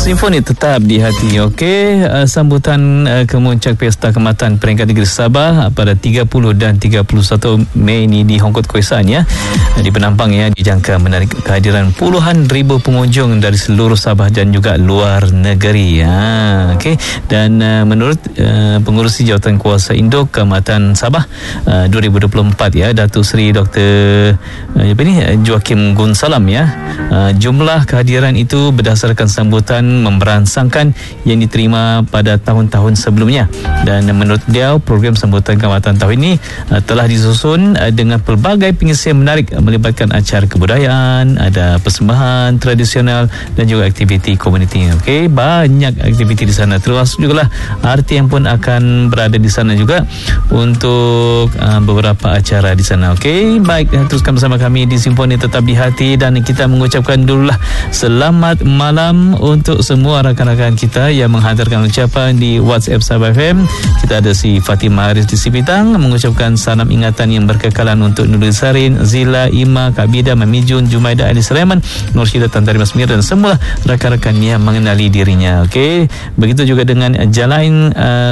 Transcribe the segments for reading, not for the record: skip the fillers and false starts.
Simfoni tetap di hati. Okey, sambutan kemuncak Pesta Keamatan Peringkat Negeri Sabah pada 30 dan 31 Mei ini di Hongkot Khoisan ya. Di penampang ya dijangka menarik kehadiran puluhan ribu pengunjung dari seluruh Sabah dan juga luar negeri ya. Okey, dan menurut pengurusi Jawatan Kuasa Induk Keamatan Sabah 2024 ya, Datuk Seri Dr. Joakim Gunsalam ya. Jumlah kehadiran itu berdasarkan sambutan memberangsangkan yang diterima pada tahun-tahun sebelumnya, dan menurut dia program sambutan keamatan tahun ini telah disusun dengan pelbagai pengisian menarik melibatkan acara kebudayaan, ada persembahan tradisional dan juga aktiviti komuniti. Okey, banyak aktiviti di sana, termasuk juga RTM pun akan berada di sana juga untuk beberapa acara di sana. Okey, baik, teruskan bersama kami di Simfoni Tetap di Hati, dan kita mengucapkan dululah selamat malam untuk semua rakan-rakan kita yang menghantarkan ucapan di WhatsApp Sabah FM. Kita ada si Fatimah Haris di Sipitang mengucapkan salam ingatan yang berkekalan untuk Nurul Sarin, Zila, Ima, Kabida, Mamijun, Jumaida, Ali Sulaiman, Nur Syida, Tan Tari Masmir dan semua rakan-rakan yang mengenali dirinya. Okey, begitu juga dengan Jalain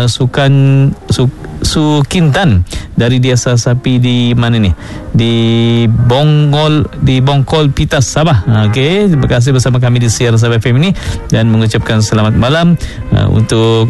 Sukintan dari Desa Sapi di mana ni? Di Bongkol Pitas Sabah. Okey, terima kasih bersama kami di Siar Sabah FM ini dan mengucapkan selamat malam untuk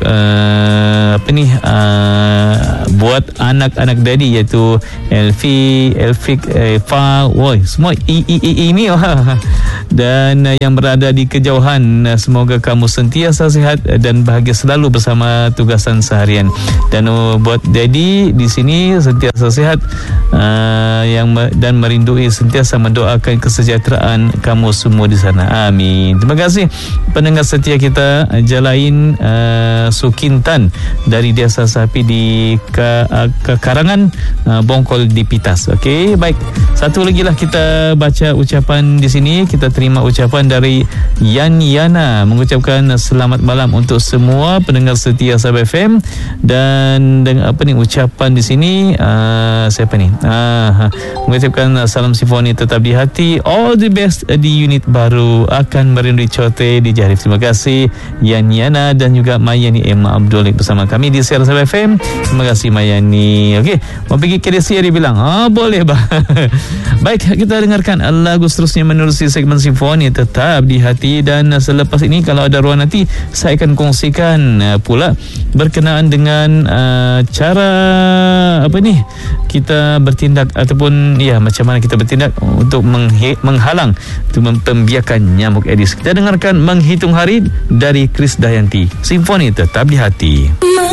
buat anak-anak daddy iaitu Elfik, Fa, semua ini dan yang berada di kejauhan, semoga kamu sentiasa sihat dan bahagia selalu bersama tugasan seharian. Dan buat daddy di sini sentiasa sihat dan merindui, sentiasa mendoakan kesejahteraan kamu semua di sana. Amin. Terima kasih pendengar setia kita, Jalain Sukintan dari Desa Sapi di Karangan Bongkol di Pitas. Okey, baik. Satu lagi lah kita baca ucapan di sini. Kita terima ucapan dari Yana mengucapkan selamat malam untuk semua pendengar setia Sabah FM, dan dengan ucapan di sini siapa ni? Mengucapkan salam Simfoni tetap di hati, all the best di unit baru, akan merindui cote di Jarif. Terima kasih Yana dan juga Mayani Emma Abdul bersama kami di Siar Sabah FM. Terima kasih Mayani. Okey, mau pergi ke Desi dia bilang boleh bah. Baik, kita dengarkan lagu seterusnya menerusi segmen Simfoni tetap di hati, dan selepas ini kalau ada ruang nanti saya akan kongsikan pula berkenaan dengan cara kita bertindak ataupun macam mana kita bertindak untuk menghalang pembiakan nyamuk Aedes. Kita dengarkan Menghitung Hari dari Chris Dayanti. Simfoni tetap di hati.